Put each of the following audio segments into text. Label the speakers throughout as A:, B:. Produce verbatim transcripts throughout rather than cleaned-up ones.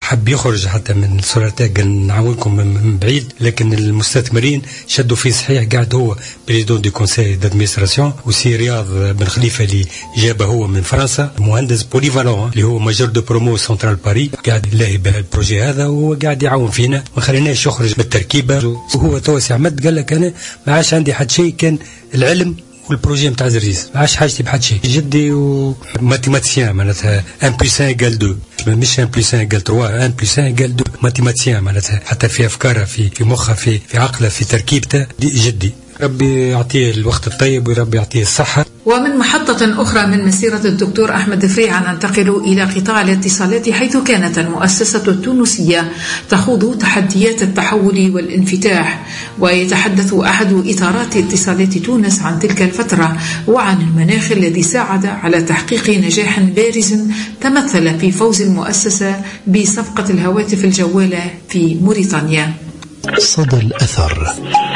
A: حب يخرج حتى من سورتاك، قال نعاونكم من بعيد، لكن المستثمرين شدوا فيه صحيح. قاعد هو بريزيدون دي كونساي دادمينستراسيون، وسي رياض بن خليفه اللي جابه هو من فرنسا، مهندس بوليفالون اللي هو ماجور دو برومو سنترال باري، قاعد يلاهي بالبروجي هذا وهو قاعد يعاون فينا، ما خليناش يخرج بالتركيبه. وهو توسع عمد قال لك انا ما عادش عندي حد شيء، كان العلم والبروجي نتاع زرزيز، ما عادش حاجتي بحد شيء. جدي وماتيماتيسيان معناتها واحد بلس واحد قال اثنين، مش واحد بلس واحد قال ثلاثة، واحد بلس واحد قال اثنين. ماتيماتيسيان معناتها حتى في افكاره، في في مخه، في في عقله، في تركيبته. جدي ربي يعطيه الوقت الطيب وربي يعطيه الصحة.
B: ومن محطة أخرى من مسيرة الدكتور أحمد فريعة ننتقل إلى قطاع الاتصالات، حيث كانت المؤسسة التونسية تخوض تحديات التحول والانفتاح. ويتحدث أحد إطارات اتصالات تونس عن تلك الفترة وعن المناخ الذي ساعد على تحقيق نجاح بارز تمثل في فوز المؤسسة بصفقة الهواتف الجوالة في موريتانيا.
C: صدى الأثر.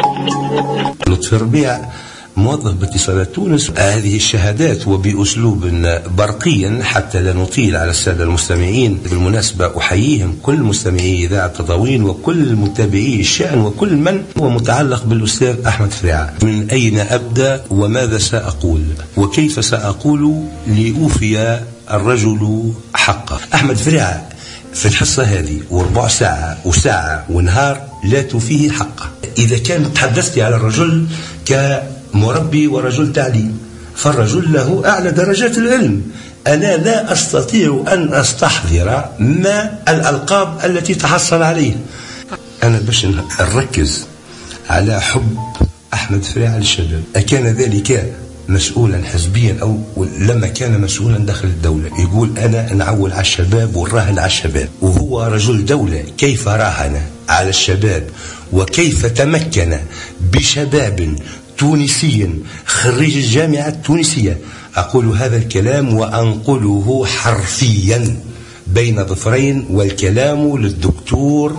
D: لطفي ربيع موظف باتصالات تونس، هذه الشهادات وبأسلوب برقي حتى لا نطيل على السادة المستمعين. بالمناسبة أحييهم كل مستمعي إذاعة تطاوين وكل متابعي الشأن وكل من هو متعلق بالأستاذ أحمد فريعة. من أين أبدأ وماذا سأقول وكيف سأقول لأوفي الرجل حقه؟ أحمد فريعة في الحصة هذه وربع ساعة وساعة ونهار لا توفيه حقه. إذا كان تحدثت على الرجل كمربي ورجل تعليم، فالرجل له أعلى درجات العلم. أنا لا أستطيع أن أستحضر ما الألقاب التي تحصل عليه. أنا باش نركز على حب أحمد فريعة للشباب. أكان ذلك مسؤولا حزبيا أو لما كان مسؤولا داخل الدولة يقول أنا نعول على الشباب ونراهن على الشباب، وهو رجل دولة كيف راهن على الشباب وكيف تمكن بشباب تونسي خريج الجامعة التونسية. أقول هذا الكلام وأنقله حرفيا بين ظفرين، والكلام للدكتور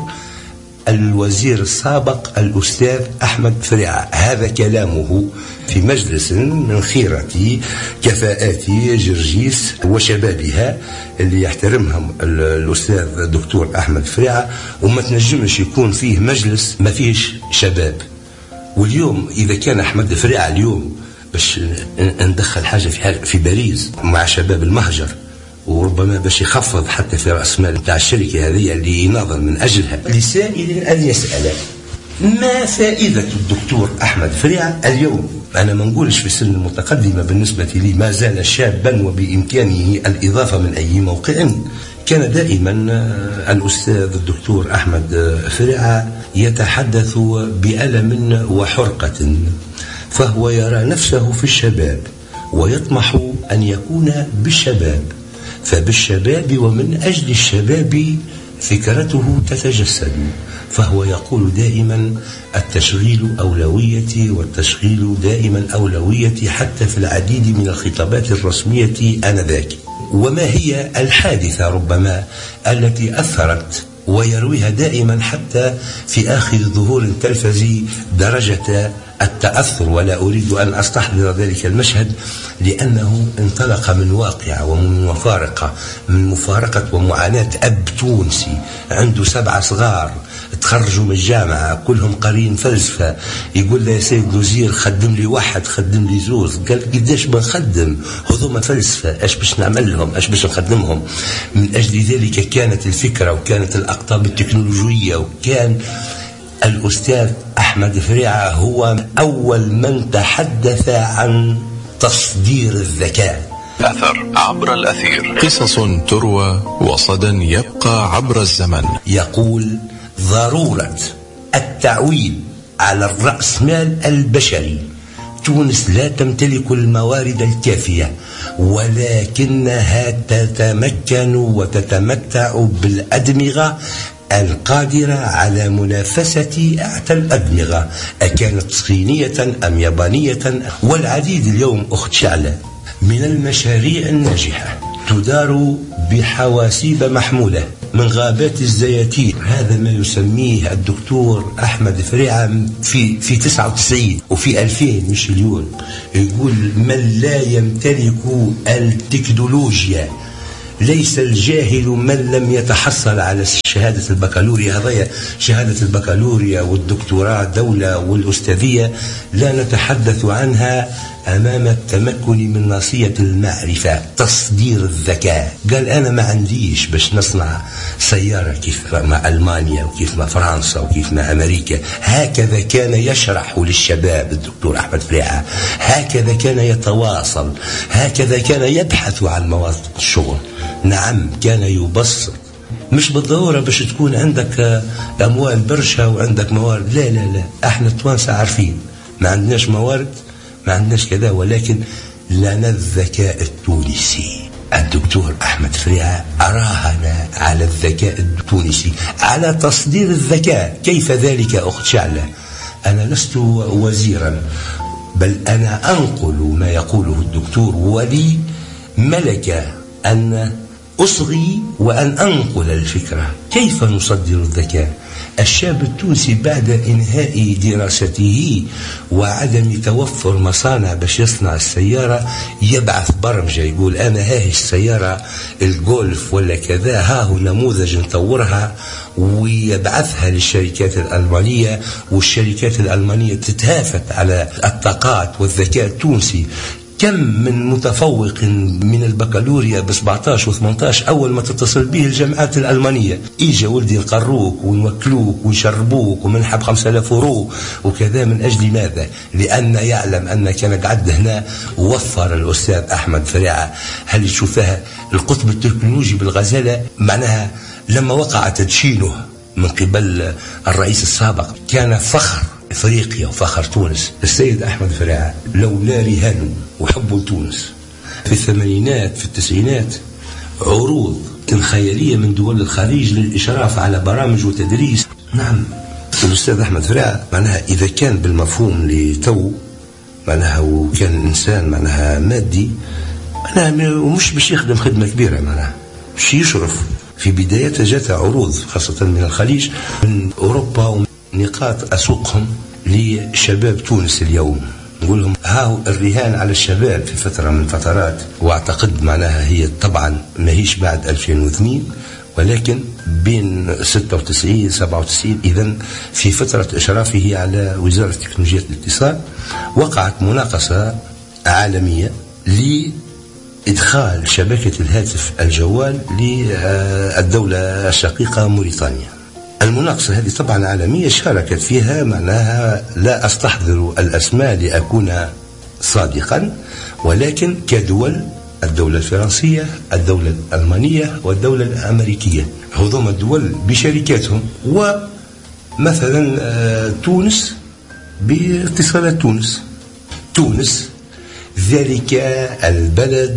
D: الوزير السابق الأستاذ أحمد فريعة. هذا كلامه في مجلس من خيرة كفاءات جرجيس وشبابها اللي يحترمهم الأستاذ الدكتور أحمد فريعة، وما تنجمش يكون فيه مجلس ما فيهش شباب. واليوم إذا كان أحمد فريعة اليوم باش ندخل حاجة في, حاجة في باريس مع شباب المهجر، وربما باش يخفض حتى في رأس مال بتاع الشركة هذه اللي يناظر من أجلها، لسائل أن يسأل ما فائدة الدكتور أحمد فريعة اليوم؟ أنا ما نقولش في السن المتقدمة بالنسبة لي، ما زال شابا وبإمكانه الإضافة من أي موقع. كان دائما الأستاذ الدكتور أحمد فريعة يتحدث بألم وحرقة، فهو يرى نفسه في الشباب ويطمح أن يكون بالشباب، فبالشباب ومن أجل الشباب فكرته تتجسد. فهو يقول دائما التشغيل أولويتي، والتشغيل دائما أولويتي حتى في العديد من الخطابات الرسمية آنذاك. وما هي الحادثة ربما التي أثرت ويرويها دائما حتى في آخر ظهور تلفزي درجة التأثر، ولا أريد أن أستحضر ذلك المشهد لأنه انطلق من واقعة ومن مفارقة من مفارقة ومعاناة أب تونسي عنده سبعة صغار تخرجوا من الجامعة كلهم قارين فلسفة، يقول له يا سيد الوزير خدم لي واحد خدم لي زوز، قال قداش بنخدم هذوما فلسفة، اش باش نعمل لهم، اش باش نخدمهم. من أجل ذلك كانت الفكرة وكانت الأقطاب التكنولوجية، وكان الأستاذ أحمد فريعة هو أول من تحدث عن تصدير الذكاء.
C: أثر عبر الأثير، قصص تروى وصدى يبقى عبر الزمن.
D: يقول ضرورة التعويل على الرأسمال البشري. تونس لا تمتلك الموارد الكافية، ولكنها تتمكن وتتمتع بالأدمغة القادرة على منافسة أعتى الأدمغة، أكانت صينية أم يابانية. والعديد اليوم أخت شعلة من المشاريع الناجحة تدار بحواسيب محمولة من غابات الزياتين. هذا ما يسميه الدكتور أحمد فريعة في في تسعة وتسعين وفي ألفين مش اليوم، يقول من لا يمتلك التكنولوجيا ليس الجاهل من لم يتحصل على شهادة البكالوريا. هذه شهادة البكالوريا والدكتوراه دولة والأستاذية لا نتحدث عنها أمام التمكن من ناصية المعرفة، تصدير الذكاء. قال أنا ما عنديش باش نصنع سيارة كيف ما ألمانيا وكيف ما فرنسا وكيف ما أمريكا. هكذا كان يشرح للشباب الدكتور أحمد فريعة، هكذا كان يتواصل، هكذا كان يبحث عن مواطن الشغل. نعم كان يبسط، مش بالضرورة باش تكون عندك أموال برشا وعندك موارد، لا لا لا، احنا التوانسة عارفين ما عندناش موارد، ما عندناش كذا، ولكن لنا الذكاء التونسي. الدكتور أحمد فريعة أراهن على الذكاء التونسي، على تصدير الذكاء. كيف ذلك أخت شعلة؟ أنا لست وزيرا، بل أنا أنقل ما يقوله الدكتور، ولي ملكة أن أصغي وأن أنقل الفكرة. كيف نصدر الذكاء؟ الشاب التونسي بعد إنهاء دراسته وعدم توفر مصانع باش يصنع السيارة يبعث برمجة، يقول أنا هاي السيارة الجولف ولا كذا، ها هو نموذج نطورها، ويبعثها للشركات الألمانية، والشركات الألمانية تتهافت على الطاقات والذكاء التونسي. كم من متفوق من البكالوريا ب سبعطاش و ثمنطاش أول ما تتصل به الجامعات الألمانية، إيجا ولدي نقروك ونوكلوك ونشربوك ومنحب خمسة آلاف يورو وكذا. من أجل ماذا؟ لأن يعلم أن كان قعد هنا وفر الأستاذ أحمد فريعة. هل تشوفها القطب التكنولوجي بالغزالة؟ معناها لما وقع تدشينه من قبل الرئيس السابق كان فخر إفريقيا وفخر تونس. السيد أحمد فريعة لولا رهانه وحبه لتونس في الثمانينات في التسعينات عروض خيالية من دول الخليج للإشراف على برامج وتدريس. نعم الأستاذ أحمد فريعة معناها إذا كان بالمفهوم لتو معناها وكان إنسان معناها مادي، معناها ومش باش يخدم خدمة كبيرة، معناها باش يشرف. في بدايته جات عروض خاصة من الخليج من أوروبا، نقاط أسوقهم لشباب تونس اليوم، نقول لهم هاو الرهان على الشباب في فترة من فترات. واعتقد معناها هي طبعا ما هيش بعد ألفين واثنين، ولكن بين ستة وتسعين سبعة وتسعين، إذن في فترة إشرافه على وزارة تكنولوجيا الاتصال وقعت مناقصة عالمية لإدخال شبكة الهاتف الجوال للدولة الشقيقة موريتانيا. المناقصة هذه طبعا عالمية، شاركت فيها معناها لا أستحضر الأسماء لأكون صادقا، ولكن كدول الدولة الفرنسية، الدولة الألمانية والدولة الأمريكية، هذوما الدول بشركاتهم. ومثلا تونس باتصالات تونس. تونس ذلك البلد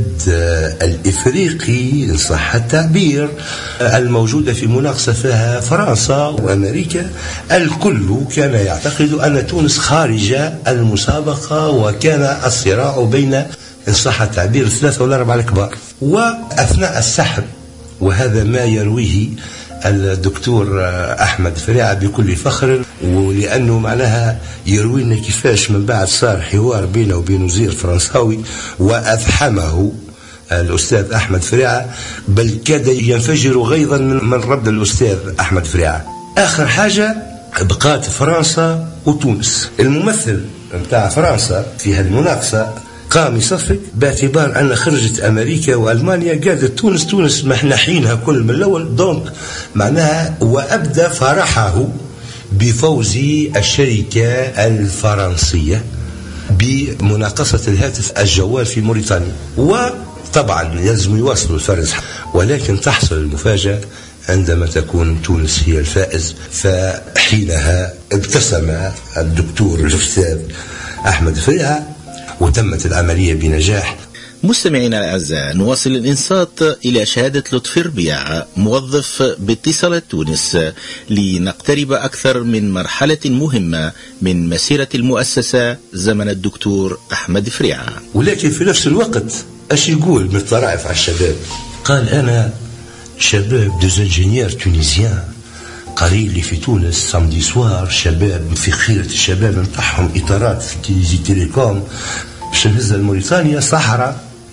D: الإفريقي إن صح التعبير الموجودة في مناقصة فيها فرنسا وأمريكا، الكل كان يعتقد أن تونس خارج المسابقة، وكان الصراع بين إن صح التعبير الثلاثة ولا أربعة الكبار. وأثناء السحب، وهذا ما يرويه الدكتور أحمد فريعة بكل فخر، ولأنه معناها يروي لنا كيفاش من بعد صار حوار بينه وبين وزير فرنساوي وأفحمه الأستاذ أحمد فريعة، بل كاد ينفجر غيظا من رد الأستاذ أحمد فريعة. آخر حاجة بقات فرنسا وتونس. الممثل متاع فرنسا في هالمناقصة قام يصفق باعتبار أن خرجت أمريكا وألمانيا، قالت تونس تونس ما احنا حينها كل من الأول دونك معناها. وأبدى فرحه بفوز الشركة الفرنسية بمناقصة الهاتف الجوال في موريتانيا. وطبعا يلزم يواصلوا الفرز، ولكن تحصل المفاجأة عندما تكون تونس هي الفائز. فحينها ابتسم الدكتور الأستاذ أحمد فريعة وتمت العملية بنجاح.
E: مستمعينا الأعزاء، نواصل الإنصات إلى شهادة لطفي ربيع موظف باتصالات تونس لنقترب أكثر من مرحلة مهمة من مسيرة المؤسسة زمن الدكتور أحمد فريعة.
D: ولكن في نفس الوقت أش يقول من الطرائف على الشباب؟ قال أنا شباب دوز انجينير تونيزيان قريب لي في تونس سامدي سوار، شباب في خيرة الشباب نتاعهم إطارات في تيزي تيليكوم باش نهز الموريتانيا صحراء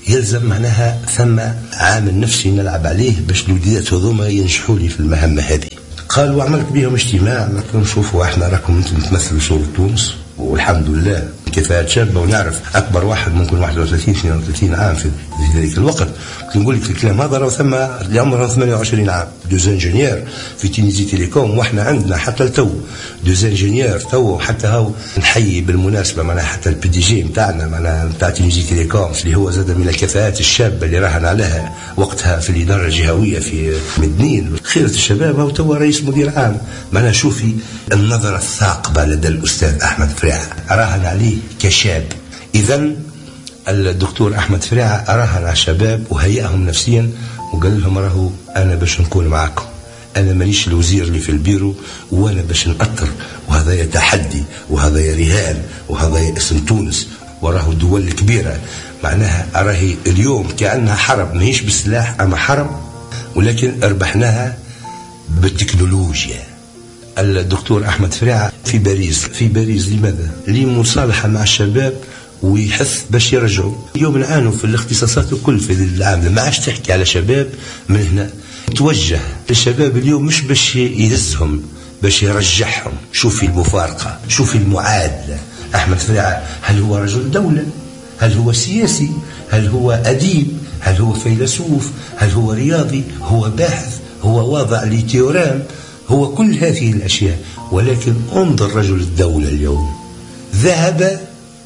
D: يلزم معناها ثم عامل نفسي نلعب عليه باش الوديات هذوما ينجحوا لي في المهمة هذه. قال وعملت بهم اجتماع، نشوفوا احنا راكم انتم تمثلوا صورة تونس والحمد لله كفاءات شابة، ونعرف أكبر واحد ممكن واحد وثلاثين اثنين وثلاثين عام في ذلك الوقت. كنت نقول لك الكلام هذا راه ثم اللي عمرهم ثمانية وعشرين عام دوز انجينير في تونيزي تيليكوم، واحنا عندنا حتى التو دوز انجينير تو. حتى هاو نحيي بالمناسبة معناها حتى البي دي جي نتاعنا معناها نتاع تونيزي تيليكوم اللي هو زاد من الكفاءات الشابة اللي راهن عليها وقتها في الإدارة الجهوية في مدنين. خيرة الشباب هو تو رئيس مدير عام. معناها شوفي النظرة الثاقبة لدى الأستاذ أحمد فريعة راهن عليه كشاب. إذن الدكتور أحمد فريعة راهن على الشباب وهيئهم نفسيا وقال لهم راهو أنا باش نكون معاكم، أنا مانيش الوزير اللي في البيرو وأنا باش نأثر، وهذا تحدي وهذا رهان وهذا اسم تونس وراهو دول كبيرة. معناها راهي اليوم كأنها حرب ماهيش بالسلاح أما حرب، ولكن ربحناها بالتكنولوجيا. الدكتور أحمد فريعة في باريس في باريس لماذا؟ لمصالحة مع الشباب ويحث باش يرجعوا. اليوم نعانوا في الاختصاصات الكل في العام، ما عادش تحكي على شباب من هنا، توجه للشباب اليوم مش باش يهزهم باش يرجعهم. شوفي المفارقة، شوفي المعادلة. أحمد فريعة هل هو رجل دولة؟ هل هو سياسي؟ هل هو أديب؟ هل هو فيلسوف؟ هل هو رياضي؟ هو باحث؟ هو واضع لتيورام؟ هو كل هذه الأشياء. ولكن انظر رجل الدولة اليوم ذهب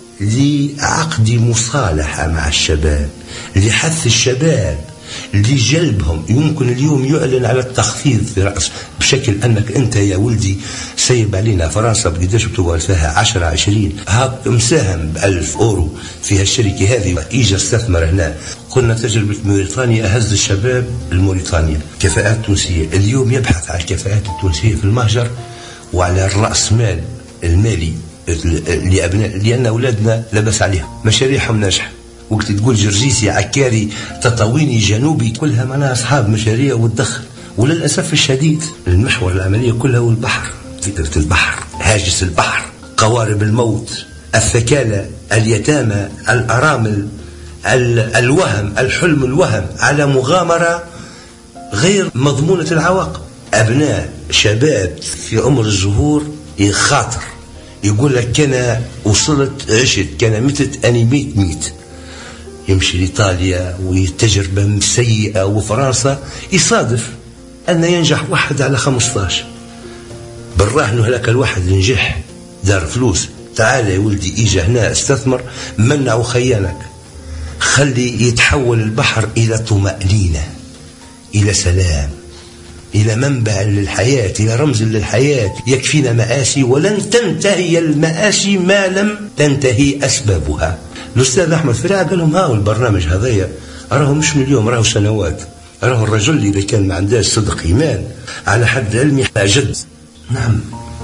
D: لعقد مصالحة مع الشباب، لحث الشباب، لجلبهم. يمكن اليوم يعلن على التخفيض في رأس بشكل أنك أنت يا ولدي سيب علينا فرنسا بقداش بتقعد فيها عشرة عشرين هاك مساهم بألف أورو في هالشركة هذه، إيجا استثمر هنا. قلنا تجربة موريتانيا أهز الشباب الموريتانيا كفاءات تونسية. اليوم يبحث عن الكفاءات التونسية في المهجر وعلى الرأس مال المالي لأبناء، لأن أولادنا لبس عليهم مشاريعهم ناجحة. وقت تقول جرجيسي عكاري تطاويني جنوبي كلها معناها أصحاب مشاريع وتدخل. وللأسف الشديد المحور العملية كلها هو البحر، فكرة البحر، هاجس البحر، قوارب الموت، الثكالة، اليتامى، الأرامل، الوهم، الحلم الوهم على مغامرة غير مضمونة العواقب. أبناء شباب في عمر الزهور يخاطر يقول لك كان وصلت عشت كان متت أني ميت ميت، يمشي لإيطاليا وتجربة سيئة وفرنسا، يصادف أن ينجح واحد على خمسطاش. بالراهن هلاك الواحد نجح دار فلوس، تعال يا ولدي إيجا هنا استثمر، منع وخيانك، خلي يتحول البحر إلى طمأنينة، إلى سلام، إلى منبع للحياة، إلى رمز للحياة. يكفينا مآسي ولن تنتهي المآسي ما لم تنتهي أسبابها. الأستاذ أحمد فريعة قال لهم هاو البرنامج هذايا راهو مش من اليوم، راهو سنوات. راهو الرجل إذا كان ما عندهش صدق إيمان على حد علمي جد. نعم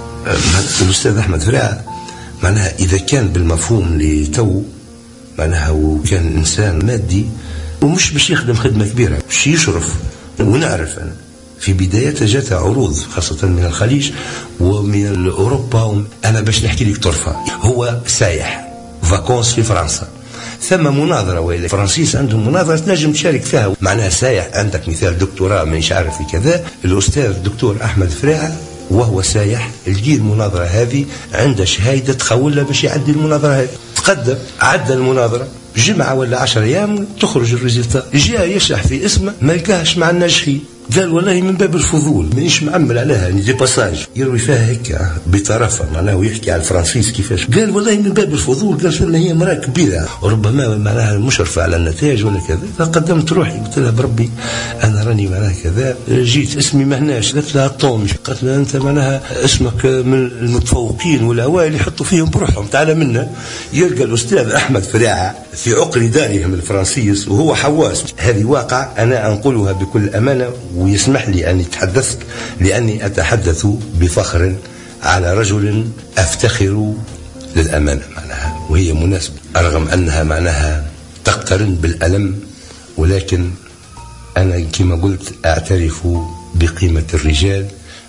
D: الأستاذ أحمد فريعة معناها إذا كان بالمفهوم اللي تو معناها وكان إنسان مادي ومش باش يخدم خدمة كبيرة، باش يشرف. ونعرف أنا في بدايته جات عروض خاصة من الخليج ومن أوروبا. أنا باش نحكي لك طرفة، هو سايح فاكونس في فرنسا، ثم مناظرة وإلى فرنسيس عندهم مناظرة تنجم تشارك فيها. معناها سايح عندك مثال دكتوراه مانيش عارف في كذا، الأستاذ الدكتور أحمد فريعة وهو سايح الجي المناظرة هذه عنده شهادة تخول له باش يعدي المناظرة هذه. تقدم عدى المناظرة جمعة ولا عشر أيام تخرج الريزلتا، جاء يشرح في اسمه ما لقاهش مع الناجحين. قال والله من باب الفضول مانيش معمل عليها يعني دي باساج يروي فيها هيك بطرفه معناه ويحكي على الفرنسيس كيفاش. قال والله من باب الفضول، قال شنو هي امراه كبيره ربما معناها مشرفه على النتائج ولا كذا. فقدمت روحي قلت لها بربي انا راني معناها كذا، جيت اسمي مهناش. قالت لها طوم، قالت لها انت معناها اسمك من المتفوقين والاوائل يحطوا فيهم بروحهم، تعال منا. يلقى الاستاذ احمد فريعة في عقر دارهم الفرنسيس وهو حواس. هذه واقع انا انقلها بكل امانه، ويسمح لي أن أتحدث لأني أتحدث بفخر على رجل أفتخر للأمانة معناها، وهي مناسبة رغم أنها معناها تقترن بالألم، ولكن أنا كما قلت أعترف بقيمة الرجال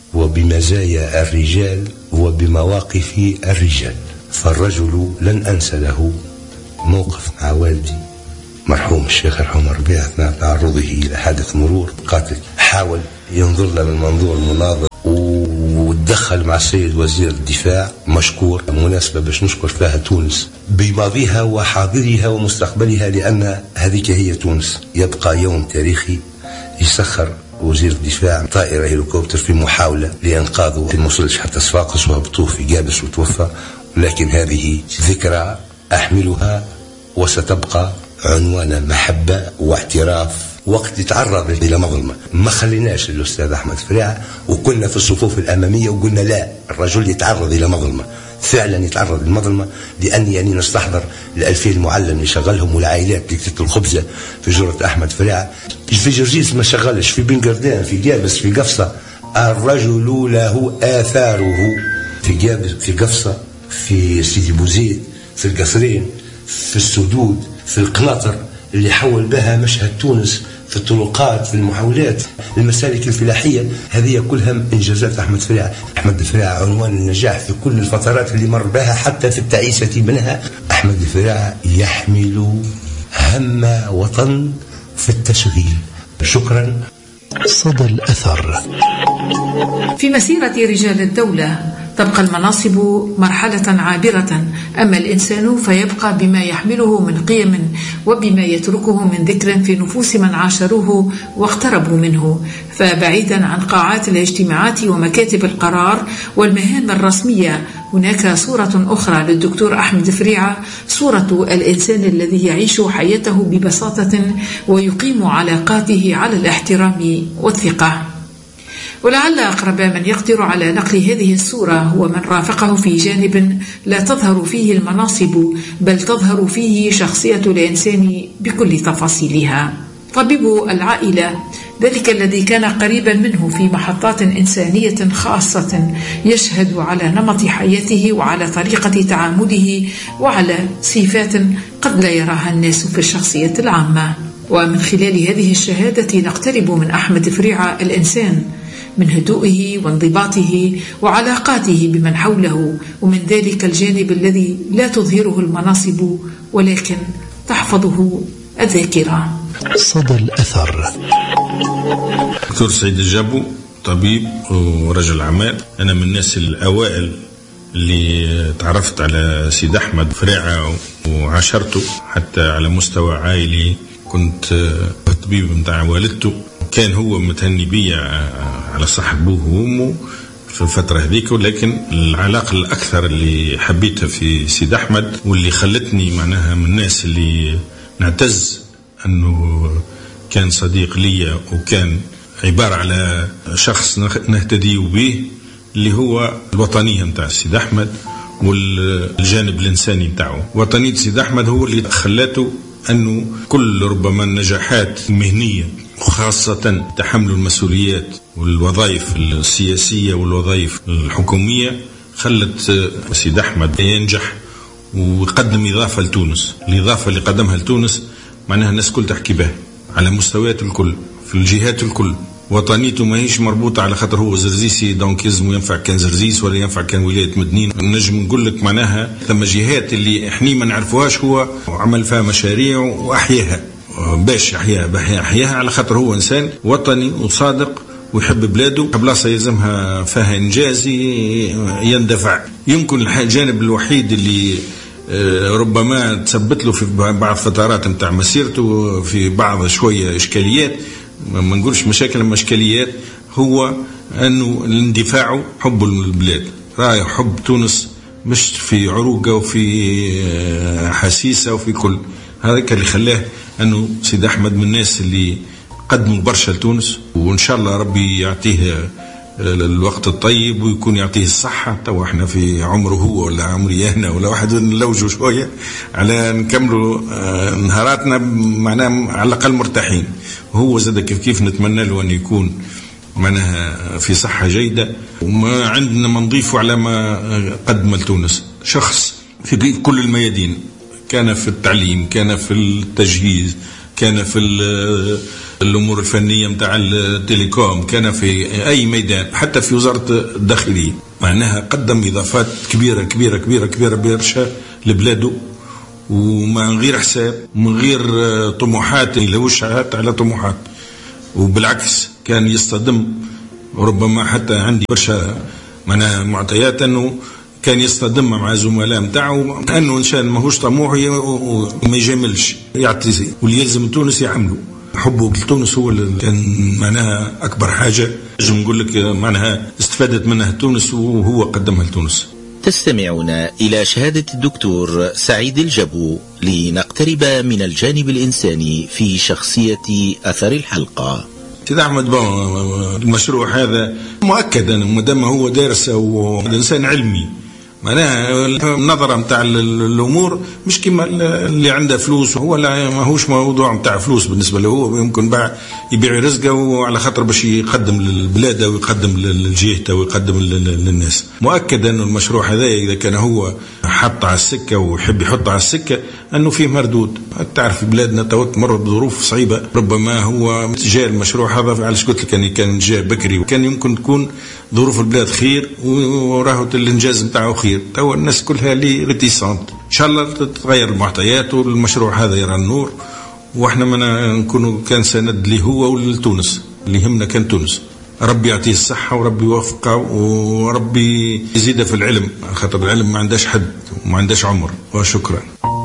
D: وبمزايا الرجال وبمواقف الرجال. فالرجل لن أنسى له موقف مع والدي مرحوم الشيخ الحمر ربيع أثناء تعرضه إلى حادث مرور قاتل حاول ينظر له من منظور المناظر ودخل مع السيد وزير الدفاع مشكور. مناسبة باش نشكر فيها تونس بماضيها وحاضرها ومستقبلها، لأن هذيك هي تونس. يبقى يوم تاريخي يسخر وزير الدفاع طائرة هليكوبتر في محاولة لإنقاذه، ما وصلش حتى صفاقس وهبطوه في جابس وتوفى، لكن هذه ذكرى أحملها وستبقى عنوان محبة واعتراف. وقت يتعرض إلى مظلمة ما خليناش الأستاذ أحمد فريعة، وكنا في الصفوف الأمامية وقلنا لا، الرجل يتعرض إلى مظلمة، فعلا يتعرض للمظلمة. لأني يعني نستحضر الألفين المعلم اللي شغلهم والعائلات اللي كتبت الخبزة في جرة أحمد فريعة. في جرجيس ما شغلش، في بن قردان، في جابس، في قفصة. الرجل له آثاره في جابس، في قفصة، في سيدي بوزيد، في القصرين، في السدود، في القناطر اللي حول بها مشهد تونس، في الطرقات، في المحاولات، المسالك الفلاحية. هذه كلها إنجازات أحمد فريعة. أحمد فريعة عنوان النجاح في كل الفترات اللي مر بها، حتى في التعيسة منها. أحمد فريعة يحمل هم وطن في التشغيل. شكرا.
F: صدى الأثر.
B: في مسيرة رجال الدولة تبقى المناصب مرحلة عابرة، أما الإنسان فيبقى بما يحمله من قيم وبما يتركه من ذكر في نفوس من عاشروه واقتربوا منه. فبعيدا عن قاعات الاجتماعات ومكاتب القرار والمهام الرسمية، هناك صورة أخرى للدكتور أحمد فريعة، صورة الإنسان الذي يعيش حياته ببساطة ويقيم علاقاته على الاحترام والثقة. ولعل أقرب من يقدر على نقل هذه الصورة هو من رافقه في جانب لا تظهر فيه المناصب، بل تظهر فيه شخصية الإنسان بكل تفاصيلها. طبيب العائلة، ذلك الذي كان قريبا منه في محطات إنسانية خاصة، يشهد على نمط حياته وعلى طريقة تعامله وعلى صفات قد لا يراها الناس في الشخصية العامة. ومن خلال هذه الشهادة نقترب من أحمد فريعة الإنسان، من هدوئه وانضباطه وعلاقاته بمن حوله، ومن ذلك الجانب الذي لا تظهره المناصب ولكن تحفظه الذاكرة.
F: صدى الأثر.
G: دكتور سعيد الجابو، طبيب ورجل أعمال. أنا من الناس الأوائل اللي تعرفت على سيد أحمد فريعة وعاشرته حتى على مستوى عائلي. كنت طبيب متاع والدته، كان هو متهني بي على صحة أبوه وأمه في الفترة هذيك، ولكن العلاقة الأكثر اللي حبيتها في سيد أحمد واللي خلتني معناها من الناس اللي نعتز أنه كان صديق لي وكان عبارة على شخص نهتدي به، اللي هو الوطنية متاع سيد أحمد والجانب الإنساني متاعه. وطنية سيد أحمد هو اللي خلاته أنه كل ربما النجاحات المهنية وخاصة تحمل المسؤوليات والوظائف السياسية والوظائف الحكومية خلت سيد أحمد ينجح ويقدم إضافة لتونس. الإضافة اللي قدمها لتونس معناها الناس كل تحكي بها على مستويات الكل في الجهات الكل. وطنيته ما هيش مربوطة على خاطر هو زرزيسي دونك يزمو ينفع كان زرزيس ولا ينفع كان ولاية مدنين. نجم نقول لك معناها ثم جهات اللي احنا ما نعرفوهاش هو عمل فيها مشاريع وأحياها باش يحياها أحياها على خاطر هو إنسان وطني وصادق ويحب بلاده. بلاصة يلزمها فيها إنجاز يندفع. يمكن الجانب الوحيد اللي ربما تثبت له في بعض فترات متاع مسيرته في بعض شوية إشكاليات، ما نقولش مشاكل اما اشكاليات، هو انه الاندفاع حب البلاد، راي حب تونس مش في عروقه وفي حسيسه وفي كل هذا اللي خلاه انه سيد احمد من الناس اللي قدموا برشا لتونس. وان شاء الله ربي يعطيه الوقت الطيب ويكون يعطيه الصحة. تو احنا في عمره هو ولا عمري انا ولا واحد نلوجوا شوية على نكملوا نهاراتنا معناها على الأقل مرتاحين. وهو زاد كيف كيف نتمنى له أن يكون معناها في صحة جيدة. وما عندنا ما نضيفه على ما قدم لتونس. شخص في كل الميادين، كان في التعليم، كان في التجهيز، كان في الأمور الفنية متاع التليكوم، كان في أي ميدان، حتى في وزارة الداخلية. معناها قدم إضافات كبيرة كبيرة كبيرة كبيرة برشا لبلاده ومن غير حساب ومن غير طموحات يلوش على طموحات، وبالعكس كان يصطدم، وربما حتى عندي برشا معناها معطيات أنه كان يصطدم مع زملاء متاعه أنه إنسان ماهوش طموح وما يجاملش يعطي، واللي يلزم تونس يعملوا. حبه لتونس هو اللي كان معناها أكبر حاجة نجم نقول لك معناها استفادت منها تونس وهو قدمها لتونس.
E: تستمعون إلى شهادة الدكتور سعيد الجبو لنقترب من الجانب الإنساني في شخصية أثر الحلقة.
G: سيد أحمد المشروع هذا مؤكد أنه مدام هو دارس وإنسان علمي، معناها النظرة متاع الأمور مش كما اللي عنده فلوس، هو لا ماهوش موضوع متاع فلوس بالنسبة له، هو يمكن باع يبيع رزقه وعلى خاطر باش يقدم للبلاد ويقدم لجهته ويقدم للناس. مؤكد أنه المشروع هذا إذا كان هو حط على السكة ويحب يحط على السكة أنه فيه مردود. تعرف بلادنا تمر بظروف صعيبة، ربما هو جاء المشروع هذا على قلت لك أن كان جاء بكري وكان يمكن تكون ظروف البلاد خير وراه الإنجاز متاعه خير. تو الناس كلها لي ريتيسانت، إن شاء الله تتغير المعطيات والمشروع هذا يرى النور، وإحنا ما نكونوا كان سند لي هو ولتونس. اللي يهمنا كان تونس. ربي يعطيه الصحة وربي يوفقه وربي يزيده في العلم، خاطر العلم ما عندهش حد وما عندهش عمر. وشكرا.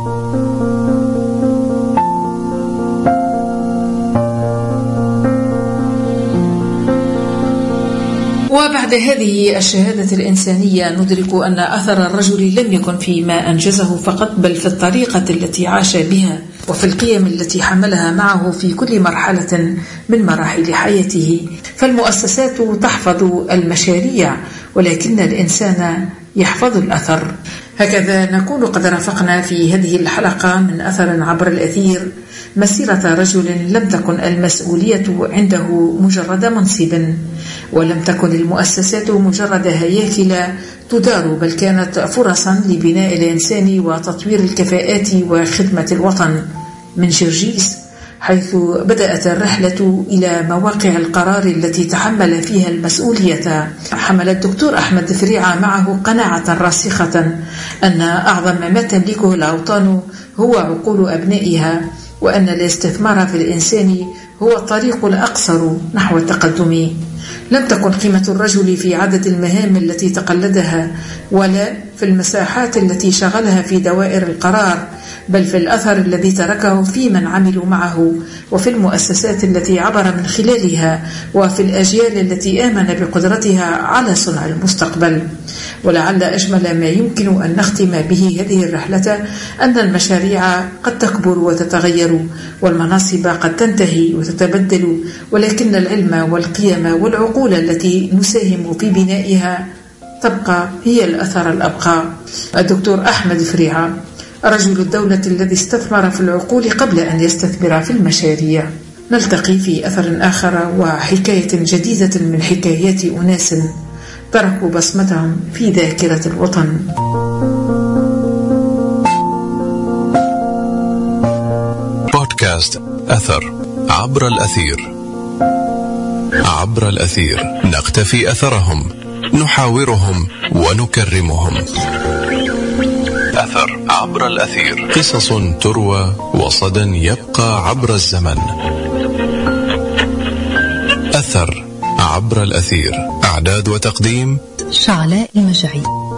B: وبعد هذه الشهادة الإنسانية ندرك أن أثر الرجل لم يكن فيما أنجزه فقط، بل في الطريقة التي عاش بها وفي القيم التي حملها معه في كل مرحلة من مراحل حياته. فالمؤسسات تحفظ المشاريع ولكن الإنسان يحفظ الأثر. هكذا نكون قد رافقنا في هذه الحلقة من أثر عبر الأثير مسيرة رجل لم تكن المسؤولية عنده مجرد منصب، ولم تكن المؤسسات مجرد هياكل تدار، بل كانت فرصا لبناء الإنسان وتطوير الكفاءات وخدمة الوطن. من جرجيس حيث بدأت الرحلة إلى مواقع القرار التي تحمل فيها المسؤولية، حمل الدكتور أحمد دفريعة معه قناعة راسخة أن أعظم ما تملكه الأوطان هو عقول أبنائها، وأن الاستثمار في الإنسان هو الطريق الأقصر نحو التقدم. لم تكن قيمة الرجل في عدد المهام التي تقلدها ولا في المساحات التي شغلها في دوائر القرار، بل في الأثر الذي تركه في من عملوا معه وفي المؤسسات التي عبر من خلالها وفي الأجيال التي آمن بقدرتها على صنع المستقبل. ولعل أجمل ما يمكن أن نختم به هذه الرحلة أن المشاريع قد تكبر وتتغير والمناصب قد تنتهي وتتبدل، ولكن العلم والقيم والعقول التي نساهم في بنائها تبقى هي الأثر الأبقى. الدكتور أحمد دفريعة رجل الدولة الذي استثمر في العقول قبل أن يستثمر في المشاريع. نلتقي في أثر آخر وحكاية جديدة من حكايات أناس تركوا بصمتهم في ذاكرة الوطن.
C: بودكاست أثر عبر الأثير. عبر الأثير نقتفي أثرهم، نحاورهم ونكرمهم. أثر عبر الأثير، قصص تروى وصدى يبقى عبر الزمن. أثر عبر الأثير، إعداد وتقديم
H: شعلاء المجعي.